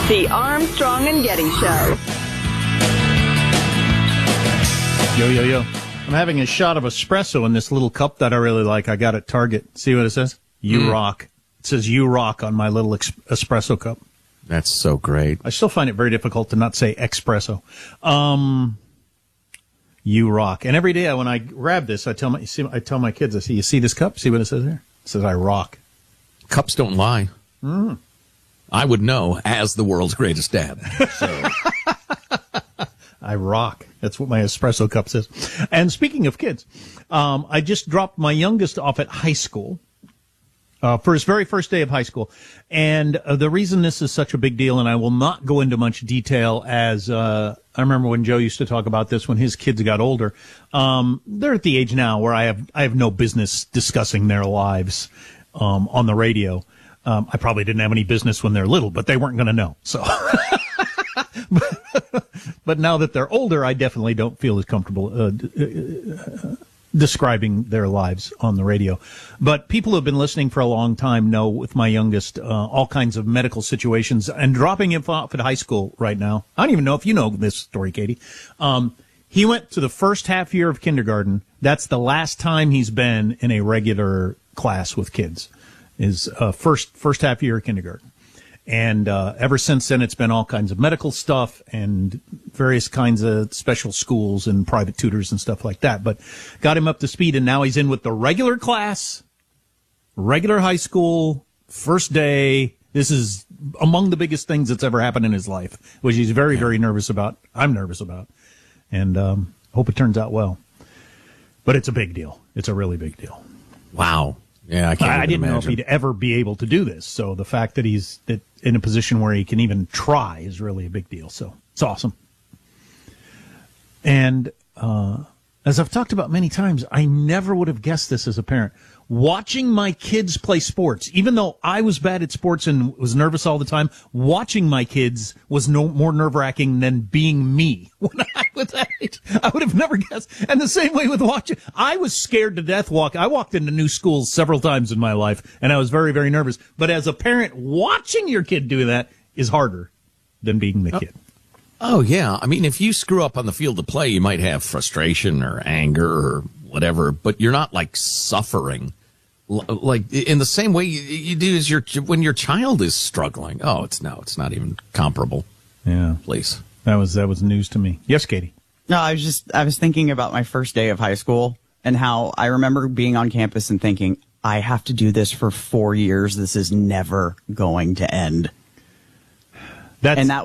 The Armstrong and Getty Show. Yo, yo, yo. I'm having a shot of espresso in this little cup that I really like. I got at Target. See what it says? You rock. It says you rock on my little espresso cup. That's so great. I still find it very difficult to not say espresso. You rock. And every day when I grab this, I tell my kids, I say, you see this cup? See what it says there? It says I rock. Cups don't lie. I would know as the world's greatest dad. So. I rock. That's what my espresso cup says. And speaking of kids, I just dropped my youngest off at high school for his very first day of high school. And the reason this is such a big deal, and I will not go into much detail as I remember when Joe used to talk about this when his kids got older. They're at the age now where I have no business discussing their lives on the radio. I probably didn't have any business when they're little, but they weren't going to know. So, but now that they're older, I definitely don't feel as comfortable describing their lives on the radio. But people who have been listening for a long time know with my youngest all kinds of medical situations, and dropping him off at high school right now. I don't even know if you know this story, Katie. He went to the first half year of kindergarten. That's the last time he's been in a regular class with kids. Is first half year of kindergarten. And ever since then, it's been all kinds of medical stuff and various kinds of special schools and private tutors and stuff like that. But got him up to speed, and now he's in with the regular class, regular high school, first day. This is among the biggest things that's ever happened in his life, which he's very, very nervous about. I'm nervous about. And hope it turns out well. But it's a big deal. It's a really big deal. Wow. Yeah, I didn't imagine. know if he'd ever be able to do this. So the fact that he's in a position where he can even try is really a big deal. So it's awesome. And as I've talked about many times, I never would have guessed this as a parent. Watching my kids play sports, even though I was bad at sports and was nervous all the time, watching my kids was no more nerve-wracking than being me when I was that age. I would have never guessed. And the same way with watching. I was scared to death I walked into new schools several times in my life, and I was very, very nervous. But as a parent, watching your kid do that is harder than being the kid. Oh, yeah. I mean, if you screw up on the field of play, you might have frustration or anger or whatever, but you're not like suffering. Like in the same way you do as when your child is struggling. Oh, it's not even comparable. Yeah. Please. That was news to me. Yes, Katie. No, I was thinking about my first day of high school and how I remember being on campus and thinking, I have to do this for 4 years. This is never going to end. And that